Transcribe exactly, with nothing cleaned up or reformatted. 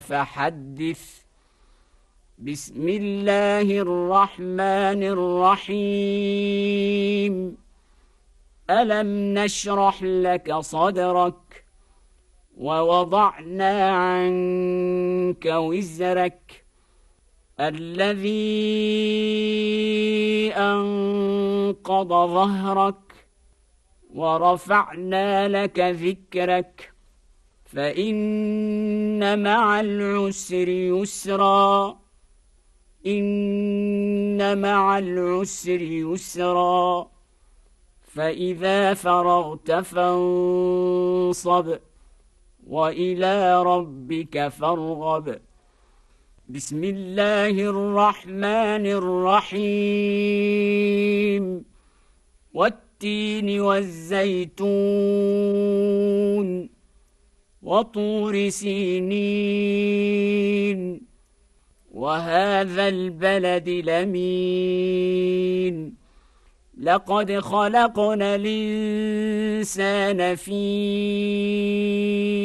فحدث. بسم الله الرحمن الرحيم. ألم نشرح لك صدرك ووضعنا عنك وزرك الذي أنقض ظهرك ورفعنا لك ذكرك فإن مع العسر يسرا إن مع العسر يسرا فإذا فرغت فانصب وإلى ربك فارغب. بسم الله الرحمن الرحيم. والتين والزيتون وطور سينين وهذا البلد الأمين لقد خلقنا الإنسان في